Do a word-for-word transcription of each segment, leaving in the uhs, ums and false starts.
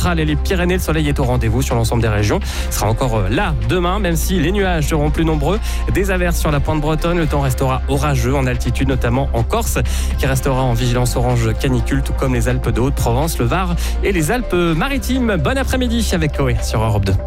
centrale et les Pyrénées. Le soleil est au rendez-vous sur l'ensemble des régions. Il sera encore là demain, même si les nuages seront plus nombreux. Des averses sur la pointe bretonne. Le temps restera orageux en altitude, notamment en Corse, qui restera en vigilance orange canicule, tout comme les Alpes de Haute-Provence, le Var et les Alpes-Maritimes. Bon après-midi avec Coé sur Europe deux.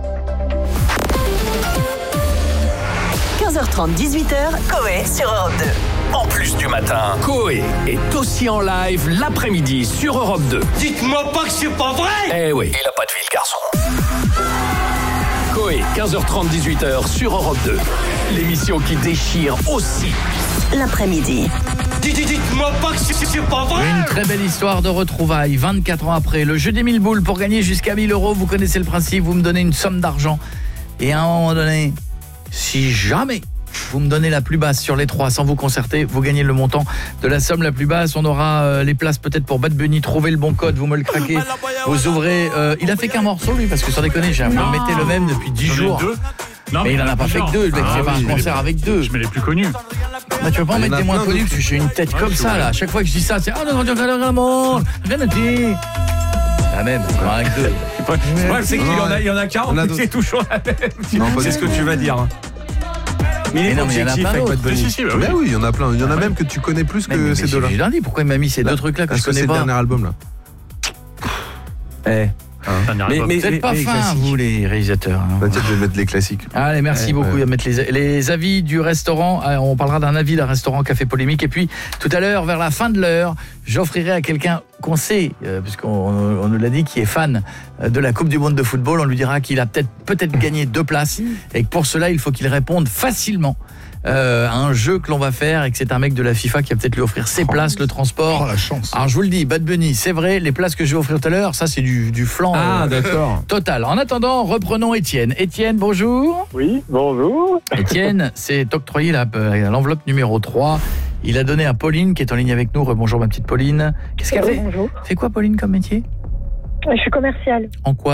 quinze heures trente, dix-huit heures, Coé sur Europe deux. En plus du matin, Coé est aussi en live l'après-midi sur Europe deux. Dites-moi pas que c'est pas vrai. Eh oui, il a pas de vie le garçon. Coé, quinze heures trente, dix-huit heures sur Europe deux. L'émission qui déchire aussi l'après-midi. Dites-moi pas que c'est pas vrai. Une très belle histoire de retrouvailles, vingt-quatre ans après. Le jeu des mille boules pour gagner jusqu'à mille euros. Vous connaissez le principe, vous me donnez une somme d'argent. Et à un moment donné, si jamais vous me donnez la plus basse sur les trois sans vous concerter, vous gagnez le montant de la somme la plus basse. On aura euh, les places peut-être pour Bad Bunny. Trouvez le bon code, vous me le craquez. Vous ouvrez... Euh, il a fait qu'un morceau lui, parce que sans déconner, j'ai mettez le même depuis dix jours. Deux. Non, mais, mais il en a pas fait que deux, le mec ah, fait pas oui, un concert avec deux. Je mets les plus connus. Bah, tu veux pas en mettre des moins connus, parce que j'ai une tête comme ça là. À chaque fois que je dis ça, c'est ah non non non non rien à dire. La même, avec deux. Le problème c'est qu'il y en a, il y en a quarante, mais c'est toujours la même. C'est ce que tu vas dire. Mais, mais non, mais il y en a plein d'autres. Si, si, bah oui. oui, il y en a plein. Il y en a même que tu connais plus que mais, ces deux-là. J'ai dit pourquoi il m'a mis ces deux trucs-là que je connais pas. C'est le dernier album là. Eh. Hein. Mais, mais vous n'êtes pas fins, vous les réalisateurs. Hein. Bah, tiens, je vais mettre les classiques. Allez, merci ouais, beaucoup. Ouais. Mettre les, les avis du restaurant. On parlera d'un avis d'un restaurant Café Polémique. Et puis, tout à l'heure, vers la fin de l'heure, j'offrirai à quelqu'un qu'on sait, euh, puisqu'on on nous l'a dit, qui est fan de la Coupe du Monde de football. On lui dira qu'il a peut-être peut-être gagné deux places et que pour cela, il faut qu'il réponde facilement. Euh, à un jeu que l'on va faire et que c'est un mec de la FIFA qui va peut-être lui offrir ses oh, places, le transport. Oh la chance. Alors je vous le dis, Bad Bunny, c'est vrai, les places que je vais offrir tout à l'heure, ça c'est du, du flan ah, euh, d'accord. total. En attendant, reprenons Étienne. Étienne, bonjour. Oui, bonjour. Étienne, c'est octroyé la, l'enveloppe numéro trois. Il a donné à Pauline qui est en ligne avec nous. Rebonjour ma petite Pauline. Qu'est-ce qu'elle fait ? Bonjour. Fait quoi Pauline comme métier ? Je suis commerciale. En quoi ?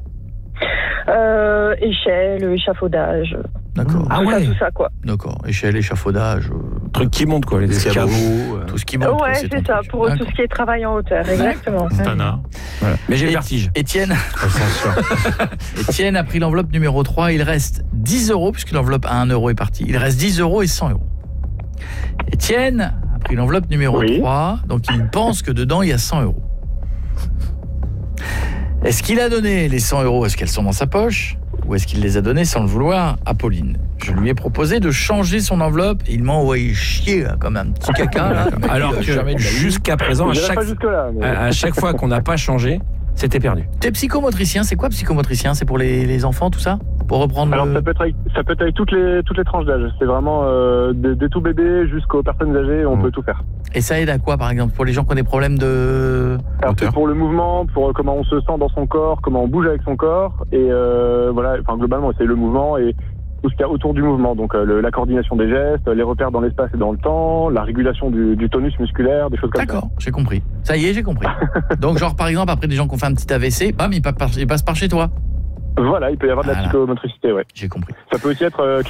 Euh, échelle, échafaudage. D'accord. Ah ouais. Tout ça quoi. D'accord. Échelle, échafaudage, euh... truc qui monte quoi, les escabeaux, euh... tout ce qui monte. Ouais, c'est, c'est ça, pour D'accord. tout ce qui est travail en hauteur, exactement. Voilà. Mais j'ai le vertige. Étienne. Étienne a pris l'enveloppe numéro trois, il reste dix euros puisque l'enveloppe à un euro est partie. Il reste dix euros et cent euros. Étienne a pris l'enveloppe numéro oui. trois, donc il pense que dedans il y a cent euros. Est-ce qu'il a donné les cent euros, est-ce qu'elles sont dans sa poche ? Ou est-ce qu'il les a donnés sans le vouloir à Pauline ? Je lui ai proposé de changer son enveloppe et il m'a envoyé chier là, comme un petit caca. Là, alors que jusqu'à présent, à chaque, là, mais... à chaque fois qu'on n'a pas changé, c'était perdu. T'es psychomotricien, c'est quoi psychomotricien ? C'est pour les, les enfants, tout ça ? Pour reprendre Alors le... ça peut être avec, ça peut être avec toutes les toutes les tranches d'âge. C'est vraiment euh, des, des tout bébés jusqu'aux personnes âgées, on mmh. peut tout faire. Et ça aide à quoi par exemple pour les gens qui ont des problèmes de Alors c'est pour le mouvement, pour comment on se sent dans son corps, comment on bouge avec son corps et euh, voilà, enfin globalement c'est le mouvement et tout ce qu'il y a autour du mouvement, donc euh, le, la coordination des gestes, les repères dans l'espace et dans le temps, la régulation du, du tonus musculaire, des choses comme D'accord, ça. D'accord, j'ai compris. Ça y est, j'ai compris. Donc genre par exemple après des gens qui ont fait un petit A V C, bam, ils passent par, ils passent par chez toi. Voilà, il peut y avoir de la voilà. psychomotricité, ouais. J'ai compris. Ça peut aussi être euh,